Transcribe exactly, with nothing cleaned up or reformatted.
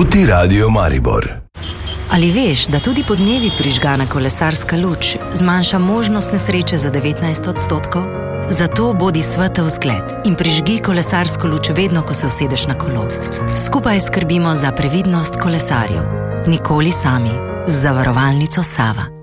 Poti Radio Maribor. Ali veš, da tudi podnevi prižgana kolesarska luč zmanjša možnost nesreče za devetnajst odstotkov? Zato bodi svetel zgled in prižgi kolesarsko luč vedno, ko se usedeš na kolo. Skupaj skrbimo za previdnost kolesarjev. Nikoli sami. Z zavarovalnico Sava.